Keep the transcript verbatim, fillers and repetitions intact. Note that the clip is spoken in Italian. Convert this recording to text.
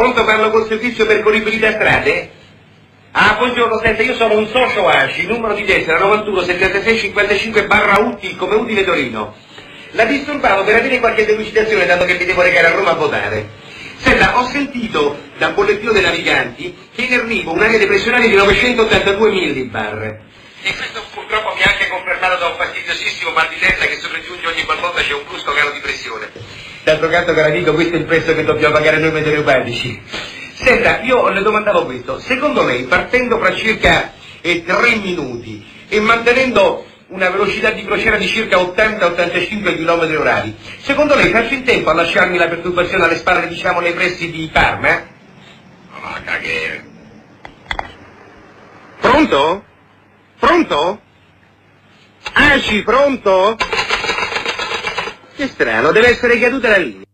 Pronto, parlo col servizio percorribilità strade? Ah, buongiorno, senta, io sono un socio A C I, numero di tessera novantuno settantasei cinquantacinque barra U T, come Udine Torino. La disturbavo per avere qualche delucidazione, dato che mi devo recare a Roma a votare. Senta, ho sentito dal bollettino dei naviganti che in arrivo un'area depressionale di novecentottantadue millibar. E questo purtroppo mi ha anche confermato da un fastidiosissimo mal di testa che sopraggiunge ogni qualvolta c'è un brusco calo di pressione. D'altro canto, cara amico, questo è il prezzo che dobbiamo pagare noi meteoropatici. Senta, io le domandavo questo. Secondo lei, partendo fra circa eh, tre minuti e mantenendo una velocità di crociera di circa ottanta ottantacinque chilometri orari, secondo lei faccio in tempo a lasciarmi la perturbazione alle spalle, diciamo, nei pressi di Parma? Ah, caghere. Pronto? Pronto? Ah, sì, pronto? Che strano, deve essere caduta la linea.